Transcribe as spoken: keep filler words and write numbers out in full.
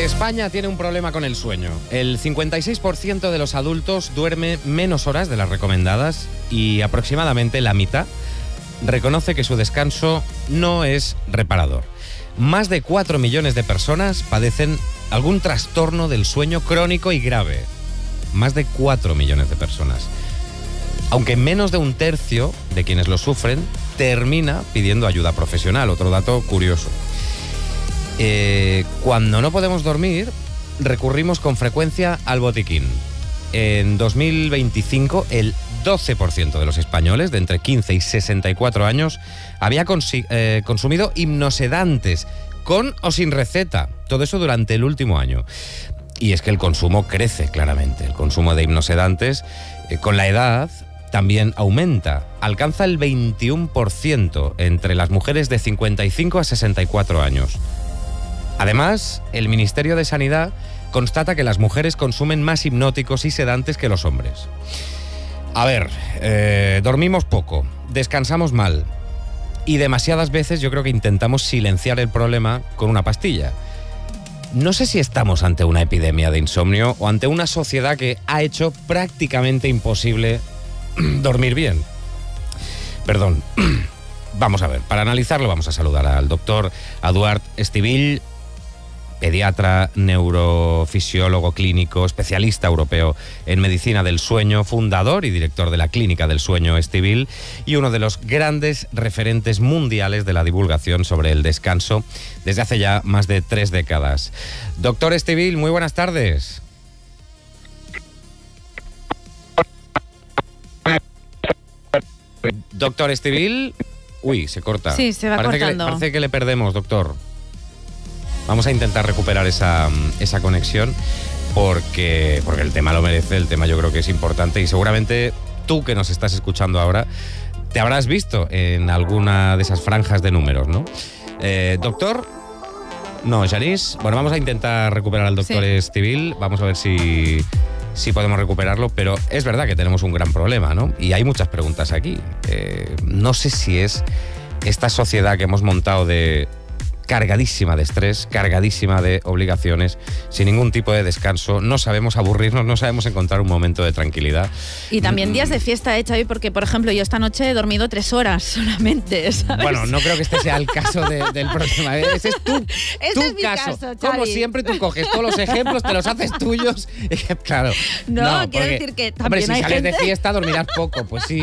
España tiene un problema con el sueño. El cincuenta y seis por ciento de los adultos duerme menos horas de las recomendadas y aproximadamente la mitad reconoce que su descanso no es reparador. Más de cuatro millones de personas padecen algún trastorno del sueño crónico y grave. Más de cuatro millones de personas. Aunque menos de un tercio de quienes lo sufren termina pidiendo ayuda profesional. Otro dato curioso. Eh, cuando no podemos dormir, recurrimos con frecuencia al botiquín. En dos mil veinticinco, el doce por ciento de los españoles de entre quince y sesenta y cuatro años había consi- eh, consumido hipnosedantes, con o sin receta. Todo eso durante el último año. Y es que el consumo crece claramente. El consumo de hipnosedantes eh, con la edad también aumenta. Alcanza el veintiuno por ciento entre las mujeres de cincuenta y cinco a sesenta y cuatro años. Además, el Ministerio de Sanidad constata que las mujeres consumen más hipnóticos y sedantes que los hombres. A ver, eh, dormimos poco, descansamos mal y demasiadas veces yo creo que intentamos silenciar el problema con una pastilla. No sé si estamos ante una epidemia de insomnio o ante una sociedad que ha hecho prácticamente imposible dormir bien. Perdón. Vamos a ver, para analizarlo vamos a saludar al doctor Eduard Estivill, pediatra, neurofisiólogo clínico, especialista europeo en medicina del sueño, fundador y director de la Clínica del Sueño Estivill y uno de los grandes referentes mundiales de la divulgación sobre el descanso desde hace ya más de tres décadas. Doctor Estivill, muy buenas tardes. Doctor Estivill, uy, se corta. Sí, se va parece cortando. Que le, parece que le perdemos, doctor. Vamos a intentar recuperar esa, esa conexión porque, porque el tema lo merece, el tema yo creo que es importante y seguramente tú que nos estás escuchando ahora te habrás visto en alguna de esas franjas de números, ¿no? Eh, doctor, no, Janice, bueno, vamos a intentar recuperar al doctor Sí. Estivill, vamos a ver si, si podemos recuperarlo, pero es verdad que tenemos un gran problema, ¿no? Y hay muchas preguntas aquí. Eh, no sé si es esta sociedad que hemos montado de cargadísima de estrés, cargadísima de obligaciones, sin ningún tipo de descanso, no sabemos aburrirnos, no sabemos encontrar un momento de tranquilidad. Y también días de fiesta, ¿eh, Xavi? Porque, por ejemplo, yo esta noche he dormido tres horas solamente, ¿sabes? Bueno, no creo que este sea el caso de, del problema. Ese es tu, Ese tu es mi caso. caso, Como Xavi. siempre, tú coges todos los ejemplos, te los haces tuyos. Claro. No, quiero porque, decir que hombre, también si hay sales gente... de fiesta dormirás poco, pues sí.